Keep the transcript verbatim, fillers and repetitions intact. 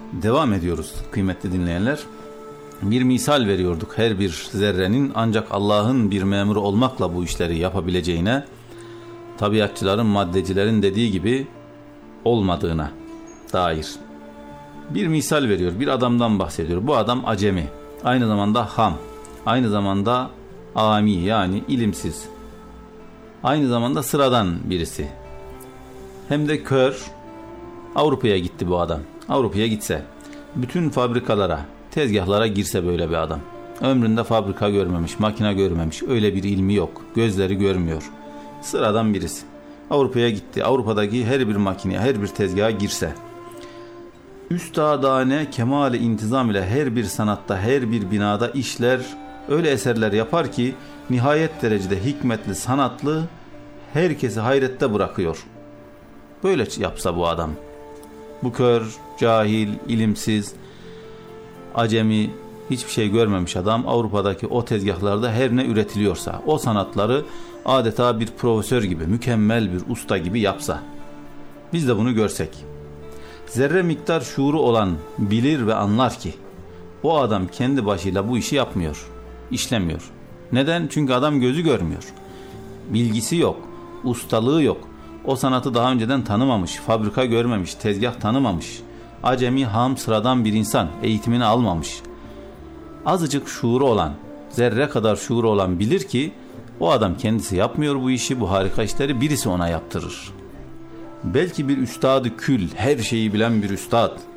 Devam ediyoruz kıymetli dinleyenler. Bir misal veriyorduk her bir zerrenin ancak Allah'ın bir memuru olmakla bu işleri yapabileceğine, tabiatçıların, maddecilerin dediği gibi olmadığına dair. Bir misal veriyor, bir adamdan bahsediyor. Bu adam acemi, aynı zamanda ham, aynı zamanda ami yani ilimsiz, aynı zamanda sıradan birisi. Hem de kör. Avrupa'ya gitti bu adam. Avrupa'ya gitse, bütün fabrikalara, tezgahlara girse böyle bir adam. Ömründe fabrika görmemiş, makine görmemiş, öyle bir ilmi yok, gözleri görmüyor. Sıradan birisi. Avrupa'ya gitti. Avrupa'daki her bir makineye, her bir tezgaha girse, üstadane kemal-i intizam ile her bir sanatta, her bir binada işler, öyle eserler yapar ki nihayet derecede hikmetli, sanatlı, herkesi hayrette bırakıyor. Böyle yapsa bu adam, bu kör, cahil, ilimsiz, acemi, hiçbir şey görmemiş adam Avrupa'daki o tezgahlarda her ne üretiliyorsa, o sanatları adeta bir profesör gibi, mükemmel bir usta gibi yapsa, biz de bunu görsek, zerre miktar şuuru olan bilir ve anlar ki o adam kendi başıyla bu işi yapmıyor, işlemiyor. Neden? Çünkü adam gözü görmüyor, bilgisi yok, ustalığı yok, o sanatı daha önceden tanımamış, fabrika görmemiş, tezgah tanımamış, acemi, ham, sıradan bir insan, eğitimini almamış. Azıcık şuuru olan, zerre kadar şuuru olan bilir ki o adam kendisi yapmıyor bu işi, bu harika işleri birisi ona yaptırır. Belki bir üstadı kül, her şeyi bilen bir üstad,